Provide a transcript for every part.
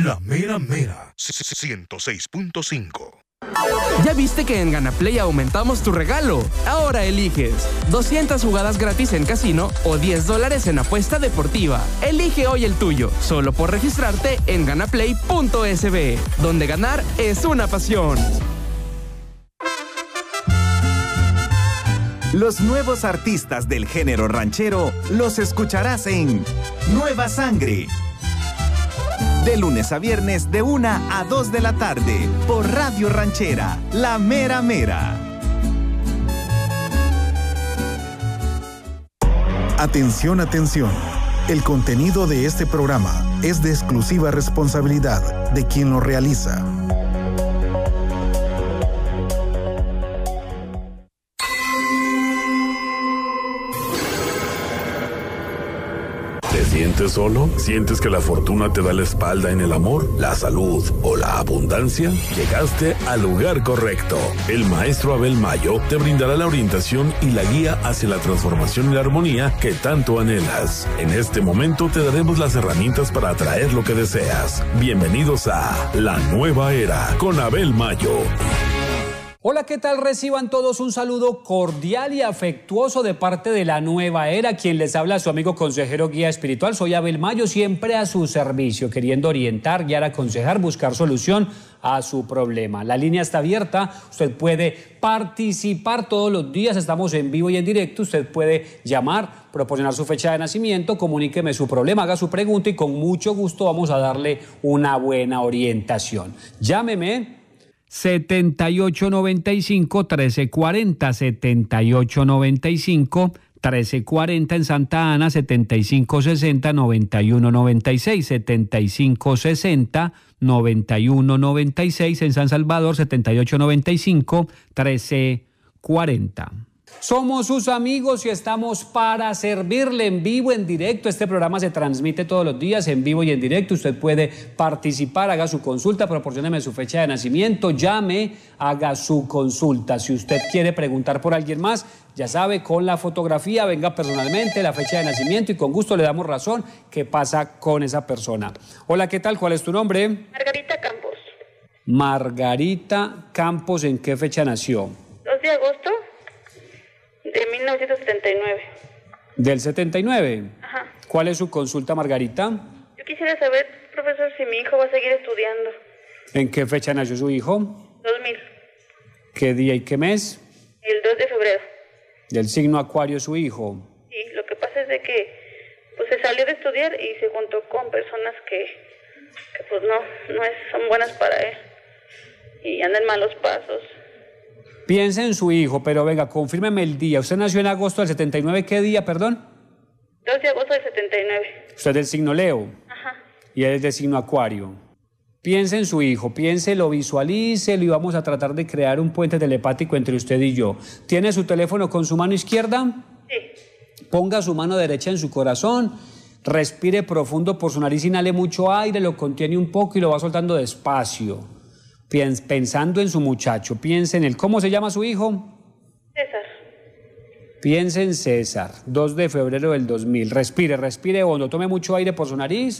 La mera mera. 106.5. ¿Ya viste que en GanaPlay aumentamos tu regalo? Ahora eliges 200 jugadas gratis en casino o $10 en apuesta deportiva. Elige hoy el tuyo, solo por registrarte en ganaplay.sb, donde ganar es una pasión. Los nuevos artistas del género ranchero los escucharás en Nueva Sangre. De lunes a viernes de 1 a 2 de la tarde por Radio Ranchera, La Mera Mera. Atención, atención. El contenido de este programa es de exclusiva responsabilidad de quien lo realiza. ¿Te sientes solo? ¿Sientes que la fortuna te da la espalda en el amor, la salud o la abundancia? Llegaste al lugar correcto. El maestro Abel Mayo te brindará la orientación y la guía hacia la transformación y la armonía que tanto anhelas. En este momento te daremos las herramientas para atraer lo que deseas. Bienvenidos a La Nueva Era con Abel Mayo. Hola, ¿qué tal? Reciban todos un saludo cordial y afectuoso de parte de La Nueva Era. Quien les habla, su amigo consejero guía espiritual. Soy Abel Mayo, siempre a su servicio, queriendo orientar, guiar, aconsejar, buscar solución a su problema. La línea está abierta, usted puede participar todos los días, estamos en vivo y en directo. Usted puede llamar, proporcionar su fecha de nacimiento, comuníqueme su problema, haga su pregunta y con mucho gusto vamos a darle una buena orientación. Llámeme 7895-1340, 7895-1340 en Santa Ana, 7560-9196, 7560-9196 en San Salvador, 7895-1340. Somos sus amigos y estamos para servirle en vivo, en directo. Este programa se transmite todos los días en vivo y en directo. Usted puede participar, haga su consulta, proporcióneme su fecha de nacimiento, llame, haga su consulta. Si usted quiere preguntar por alguien más, ya sabe, con la fotografía, venga personalmente, la fecha de nacimiento y con gusto le damos razón qué pasa con esa persona. Hola, ¿qué tal? ¿Cuál es tu nombre? Margarita Campos. Margarita Campos, ¿en qué fecha nació? 2 de agosto de 1979. ¿Del 79? Ajá. ¿Cuál es su consulta, Margarita? Yo quisiera saber, profesor, si mi hijo va a seguir estudiando. ¿En qué fecha nació su hijo? 2000. ¿Qué día y qué mes? El 2 de febrero. ¿Del signo Acuario su hijo? Sí, lo que pasa es de que pues se salió de estudiar y se juntó con personas que pues no son buenas para él y anda en malos pasos. Piense en su hijo, pero venga, confírmeme el día. ¿Usted nació en agosto del 79? ¿Qué día, perdón? 2 de agosto del 79. ¿Usted es del signo Leo? Ajá. Y él es del signo Acuario. Piense en su hijo, piénselo, visualícelo y vamos a tratar de crear un puente telepático entre usted y yo. ¿Tiene su teléfono con su mano izquierda? Sí. Ponga su mano derecha en su corazón, respire profundo por su nariz, inhale mucho aire, lo contiene un poco y lo va soltando despacio. Pensando en su muchacho, piense en él. ¿Cómo se llama su hijo? César. Piense en César, 2 de febrero del 2000. Respire hondo, tome mucho aire por su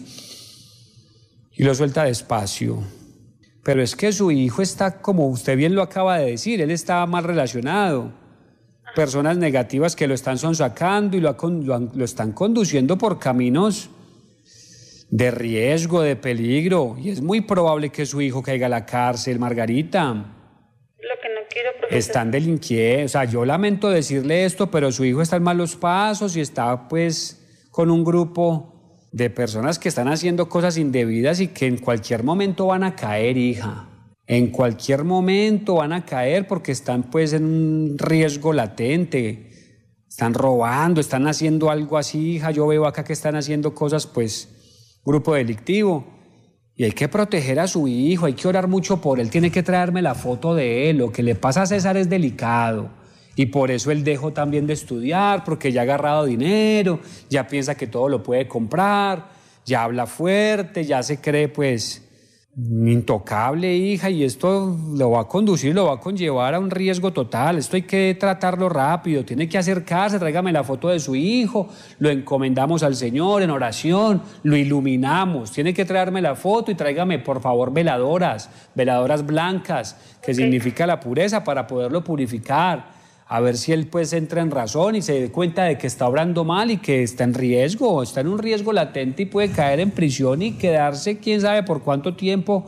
nariz y lo suelta despacio. Pero es que su hijo está, como usted bien lo acaba de decir, él está mal relacionado. Personas negativas que lo están sonsacando y lo están conduciendo por caminos de riesgo, de peligro, y es muy probable que su hijo caiga a la cárcel, Margarita. Lo que no quiero, profesor. Están delinquiendo, o sea, yo lamento decirle esto, pero su hijo está en malos pasos y está pues con un grupo de personas que están haciendo cosas indebidas y que en cualquier momento van a caer, hija. En cualquier momento van a caer porque están pues en un riesgo latente. Están robando, están haciendo algo así, hija. Yo veo acá que están haciendo cosas pues grupo delictivo y hay que proteger a su hijo, hay que orar mucho por él, tiene que traerme la foto de él. Lo que le pasa a César es delicado y por eso él dejó también de estudiar, porque ya ha agarrado dinero, ya piensa que todo lo puede comprar, ya habla fuerte, ya se cree pues intocable, hija, y esto lo va a conducir, lo va a conllevar a un riesgo total. Esto hay que tratarlo rápido, tiene que acercarse, tráigame la foto de su hijo, lo encomendamos al Señor en oración, lo iluminamos, tiene que traerme la foto y tráigame por favor veladoras blancas, que significa la pureza, para poderlo purificar. A ver si él pues entra en razón y se dé cuenta de que está obrando mal y que está en riesgo, está en un riesgo latente y puede caer en prisión y quedarse quién sabe por cuánto tiempo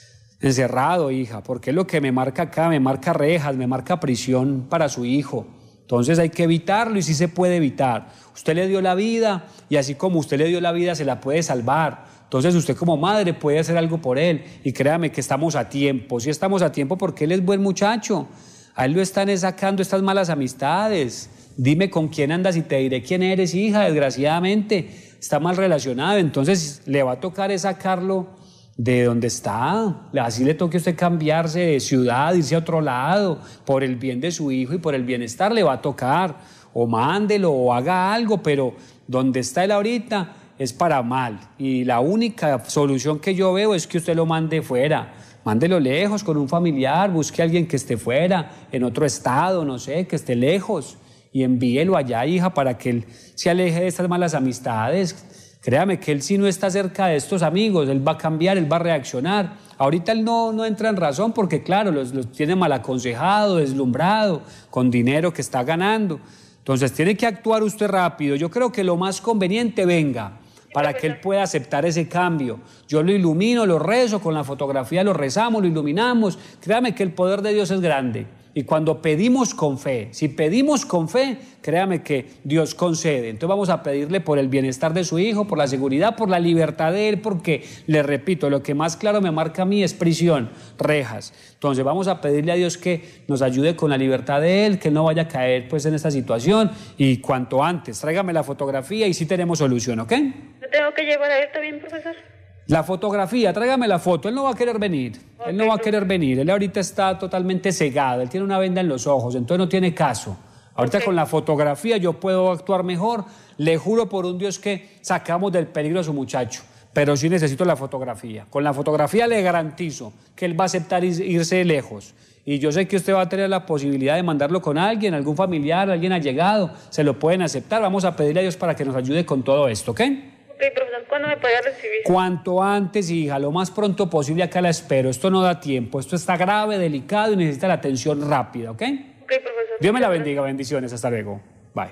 encerrado, hija, porque es lo que me marca acá, me marca rejas, me marca prisión para su hijo. Entonces hay que evitarlo y sí se puede evitar. Usted le dio la vida y así como usted le dio la vida se la puede salvar. Entonces usted como madre puede hacer algo por él y créame que estamos a tiempo, sí estamos a tiempo porque él es buen muchacho. A él lo están sacando estas malas amistades. Dime con quién andas y te diré quién eres, hija. Desgraciadamente está mal relacionado. Entonces le va a tocar sacarlo de donde está. Así le toque a usted cambiarse de ciudad, irse a otro lado. Por el bien de su hijo y por el bienestar le va a tocar. O mándelo o haga algo, pero donde está él ahorita es para mal. Y la única solución que yo veo es que usted lo mande fuera. Mándelo lejos con un familiar, busque a alguien que esté fuera, en otro estado, no sé, que esté lejos y envíelo allá, hija, para que él se aleje de estas malas amistades. Créame que él si no está cerca de estos amigos, él va a cambiar, él va a reaccionar. Ahorita él no entra en razón porque claro, los tiene mal aconsejado, deslumbrado, con dinero que está ganando. Entonces tiene que actuar usted rápido. Yo creo que lo más conveniente, venga, para que él pueda aceptar ese cambio. Yo lo ilumino, lo rezo, con la fotografía lo rezamos, lo iluminamos. Créame que el poder de Dios es grande. Y cuando pedimos con fe, si pedimos con fe, créame que Dios concede. Entonces vamos a pedirle por el bienestar de su hijo, por la seguridad, por la libertad de él, porque, le repito, lo que más claro me marca a mí es prisión, rejas. Entonces vamos a pedirle a Dios que nos ayude con la libertad de él, que no vaya a caer pues en esta situación y cuanto antes. Tráigame la fotografía y sí tenemos solución, ¿ok? ¿Lo tengo que llevar a él también, profesor? La fotografía, tráigame la foto. Él no va a querer venir. Okay, él no va a querer venir. Él ahorita está totalmente cegado. Él tiene una venda en los ojos, entonces no tiene caso. Ahorita con la fotografía yo puedo actuar mejor. Le juro por un Dios que sacamos del peligro a su muchacho. Pero sí necesito la fotografía. Con la fotografía le garantizo que él va a aceptar irse lejos. Y yo sé que usted va a tener la posibilidad de mandarlo con alguien, algún familiar, alguien allegado. Se lo pueden aceptar. Vamos a pedirle a Dios para que nos ayude con todo esto, ¿ok? Ok, profesor, ¿cuándo me podría recibir? Cuanto antes, hija, lo más pronto posible, acá la espero. Esto no da tiempo, esto está grave, delicado y necesita la atención rápida, ¿ok? Ok, profesor. Dios me la bendiga, bendiciones, hasta luego. Bye.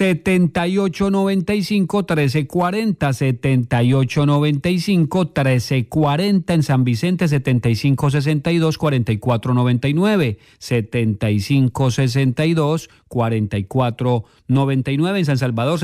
7895-1340, 7895-1340 en San Vicente, 7562-4499, 7562-4499 en San Salvador,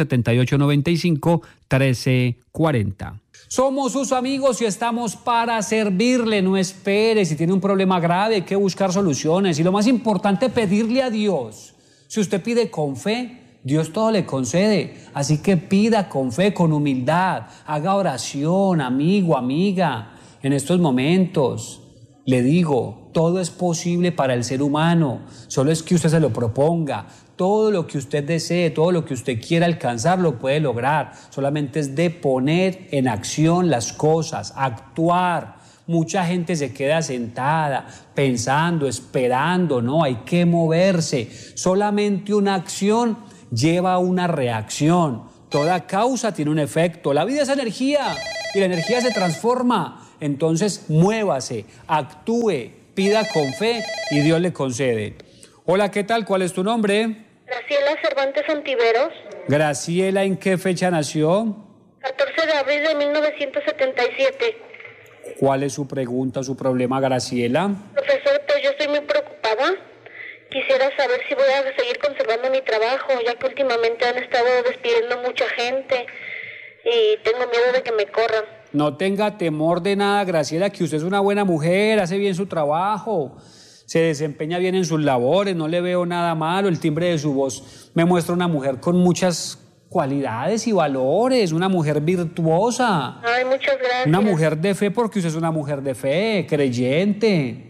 7895-1340. Somos sus amigos y estamos para servirle, no espere, si tiene un problema grave hay que buscar soluciones y lo más importante, pedirle a Dios. Si usted pide con fe, Dios todo le concede, así que pida con fe, con humildad, haga oración, amigo, amiga. En estos momentos, le digo, todo es posible para el ser humano, solo es que usted se lo proponga. Todo lo que usted desee, todo lo que usted quiera alcanzar, lo puede lograr. Solamente es de poner en acción las cosas, actuar. Mucha gente se queda sentada, pensando, esperando, no, hay que moverse. Solamente una acción lleva a una reacción. Toda causa tiene un efecto. La vida es energía y la energía se transforma. Entonces, muévase, actúe, pida con fe y Dios le concede. Hola, ¿qué tal? ¿Cuál es tu nombre? Graciela Cervantes Ontiveros. Graciela, ¿en qué fecha nació? 14 de abril de 1977. ¿Cuál es su pregunta, su problema, Graciela? Profesor, pues yo estoy muy preocupada. Quisiera saber si voy a seguir conservando mi trabajo, ya que últimamente han estado despidiendo mucha gente y tengo miedo de que me corran. No tenga temor de nada, Graciela, que usted es una buena mujer, hace bien su trabajo, se desempeña bien en sus labores, no le veo nada malo, el timbre de su voz me muestra una mujer con muchas cualidades y valores, una mujer virtuosa. Ay, muchas gracias. Una mujer de fe, porque usted es una mujer de fe, creyente.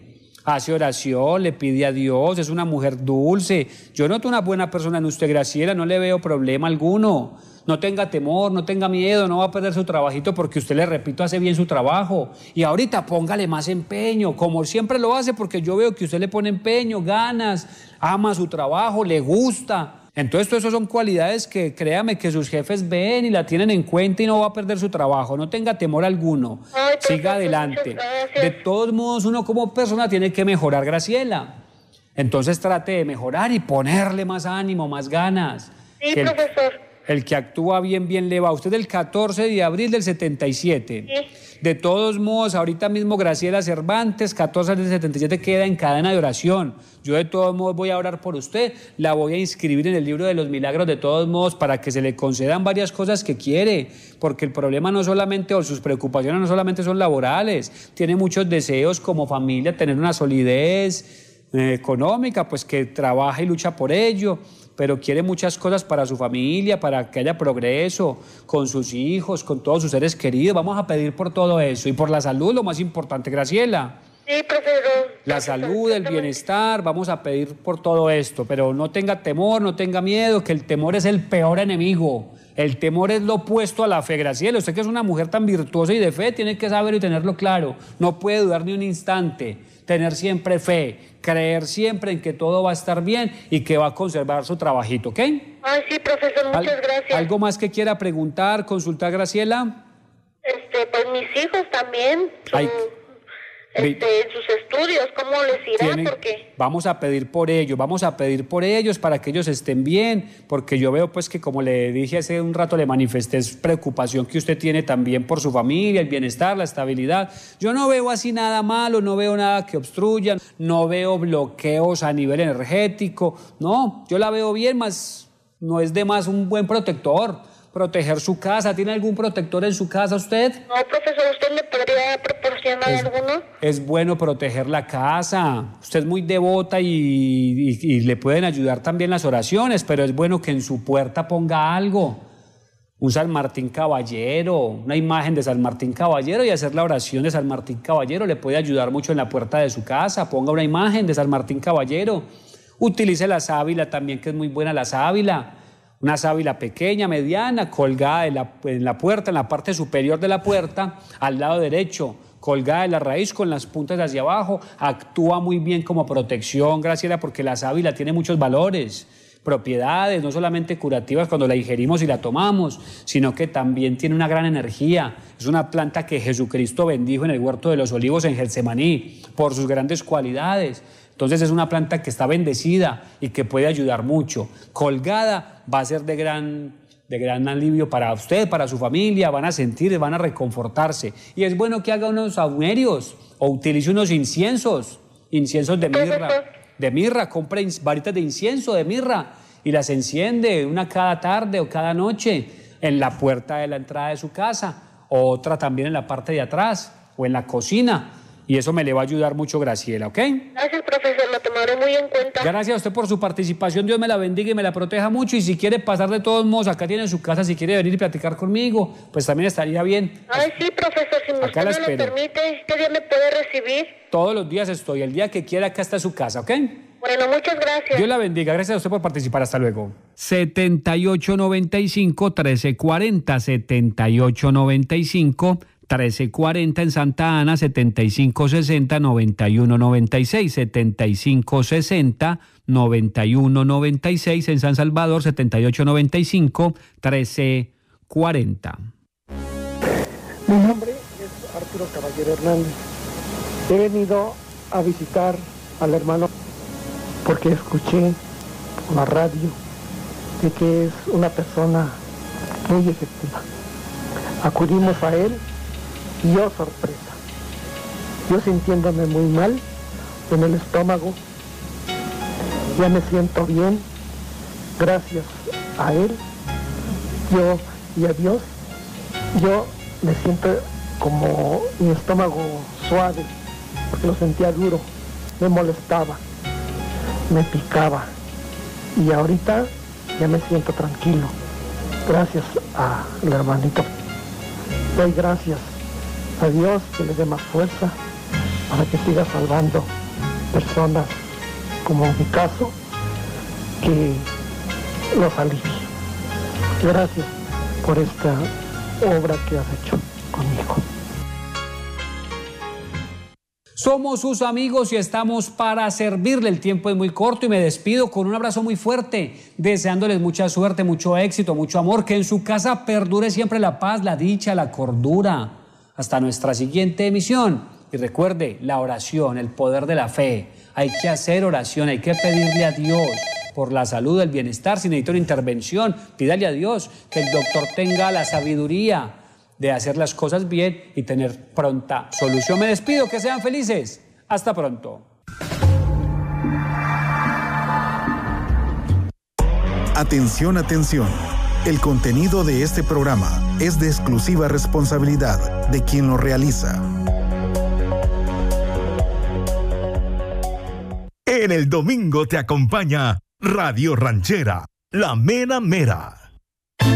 hace oración, le pide a Dios, es una mujer dulce. Yo noto una buena persona en usted, Graciela, no le veo problema alguno. No tenga temor, no tenga miedo, no va a perder su trabajito porque usted, le repito, hace bien su trabajo. Y ahorita póngale más empeño, como siempre lo hace, porque yo veo que usted le pone empeño, ganas, ama su trabajo, le gusta. Entonces, todo eso son cualidades que, créame, que sus jefes ven y la tienen en cuenta y no va a perder su trabajo. No tenga temor alguno. Ay, siga adelante. De todos modos, uno como persona tiene que mejorar, Graciela. Entonces, trate de mejorar y ponerle más ánimo, más ganas. Sí, profesor. El que actúa bien, bien le va. Usted es del 14 de abril del 77. Sí. De todos modos, ahorita mismo Graciela Cervantes, 14 del 77, queda en cadena de oración. Yo de todos modos voy a orar por usted. La voy a inscribir en el libro de los milagros de todos modos para que se le concedan varias cosas que quiere. Porque el problema no solamente, o sus preocupaciones no solamente son laborales. Tiene muchos deseos como familia, tener una solidez económica, pues que trabaja y lucha por ello. Pero quiere muchas cosas para su familia, para que haya progreso con sus hijos, con todos sus seres queridos. Vamos a pedir por todo eso y por la salud, lo más importante, Graciela. Sí, profesor. La salud, el bienestar, vamos a pedir por todo esto, pero no tenga temor, no tenga miedo, que el temor es el peor enemigo. El temor es lo opuesto a la fe, Graciela. Usted que es una mujer tan virtuosa y de fe, tiene que saber y tenerlo claro. No puede dudar ni un instante, tener siempre fe, creer siempre en que todo va a estar bien y que va a conservar su trabajito, ¿ok? Ay, sí, profesor, muchas gracias. ¿Algo más que quiera preguntar, consultar, Graciela? Pues mis hijos también, en sus estudios, ¿cómo les irá? Porque vamos a pedir por ellos para que ellos estén bien, porque yo veo pues que, como le dije hace un rato, le manifesté preocupación que usted tiene también por su familia, el bienestar, la estabilidad. Yo no veo así nada malo, no veo nada que obstruya, no veo bloqueos a nivel energético, no, yo la veo bien, más no es de más un buen protector. Proteger su casa. ¿Tiene algún protector en su casa usted? No, profesor, ¿usted me podría proporcionar alguno? Es bueno proteger la casa. Usted es muy devota y le pueden ayudar también las oraciones, pero es bueno que en su puerta ponga algo. Un San Martín Caballero, una imagen de San Martín Caballero, y hacer la oración de San Martín Caballero le puede ayudar mucho en la puerta de su casa. Ponga una imagen de San Martín Caballero. Utilice la sábila también, que es muy buena la sábila. Una sábila pequeña, mediana, colgada en la puerta, en la parte superior de la puerta, al lado derecho, colgada de la raíz con las puntas hacia abajo. Actúa muy bien como protección, Graciela, porque la sábila tiene muchos valores, propiedades, no solamente curativas cuando la ingerimos y la tomamos, sino que también tiene una gran energía. Es una planta que Jesucristo bendijo en el huerto de los olivos en Getsemaní por sus grandes cualidades. Entonces es una planta que está bendecida y que puede ayudar mucho. Colgada va a ser de gran alivio para usted, para su familia, van a sentir, van a reconfortarse. Y es bueno que haga unos saumerios o utilice unos inciensos de mirra, compre varitas de incienso de mirra y las enciende una cada tarde o cada noche en la puerta de la entrada de su casa, o otra también en la parte de atrás o en la cocina. Y eso me le va a ayudar mucho, Graciela, ¿ok? Gracias, profesor, lo tomaré muy en cuenta. Gracias a usted por su participación, Dios me la bendiga y me la proteja mucho. Y si quiere pasar de todos modos, acá tiene su casa, si quiere venir y platicar conmigo, pues también estaría bien. Ay, sí, profesor, si usted me lo permite, ¿qué día me puede recibir? Todos los días estoy, el día que quiera, acá está su casa, ¿ok? Bueno, muchas gracias. Dios la bendiga, gracias a usted por participar, hasta luego. 7895-1340, 7895-1340 en Santa Ana, 7560-9196, 7560-9196 en San Salvador, 7895-1340. Mi nombre es Arturo Caballero Hernández. He venido a visitar al hermano porque escuché por la radio de que es una persona muy efectiva. Acudimos a él y oh sorpresa, yo sintiéndome muy mal en el estómago, ya me siento bien, gracias a él, yo y a Dios, yo me siento como mi estómago suave, porque lo sentía duro, me molestaba, me picaba, y ahorita ya me siento tranquilo, gracias al hermanito. Doy gracias a Dios que le dé más fuerza para que siga salvando personas, como en mi caso, que los alivie. Gracias por esta obra que has hecho conmigo. Somos sus amigos y estamos para servirle. El tiempo es muy corto y me despido con un abrazo muy fuerte, deseándoles mucha suerte, mucho éxito, mucho amor, que en su casa perdure siempre la paz, la dicha, la cordura. Hasta nuestra siguiente emisión. Y recuerde, la oración, el poder de la fe. Hay que hacer oración, hay que pedirle a Dios por la salud, el bienestar. Si necesita una intervención, pídale a Dios que el doctor tenga la sabiduría de hacer las cosas bien y tener pronta solución. Me despido, que sean felices. Hasta pronto. Atención, atención. El contenido de este programa es de exclusiva responsabilidad de quien lo realiza. En el domingo te acompaña Radio Ranchera, La Mera Mera.